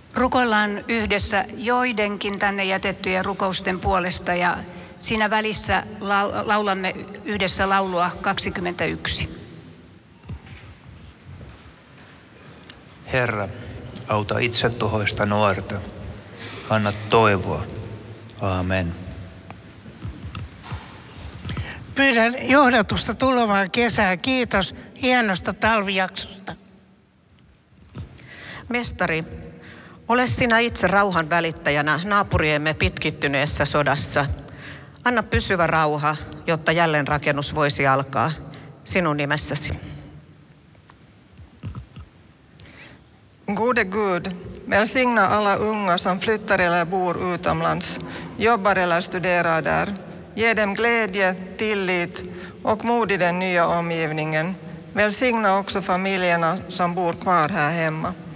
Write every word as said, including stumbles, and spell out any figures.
Rukoillaan yhdessä joidenkin tänne jätettyjen rukousten puolesta ja siinä välissä laulamme yhdessä laulua kaksikymmentäyksi. Herra, auta itsetuhoista nuorta. Anna toivoa. Aamen. Pyydän johdatusta tulevaan kesään. Kiitos hienosta talvijaksosta. Mestari, ole sinä itse rauhan välittäjänä naapuriemme pitkittyneessä sodassa. Anna pysyvä rauha, jotta jälleenrakennus voisi alkaa sinun nimessäsi. Gode Gud, välsigna alla unga som flyttar eller bor utomlands, jobbar eller studerar där. Ge dem glädje, tillit och mod i den nya omgivningen. Välsigna också familjerna som bor kvar här hemma.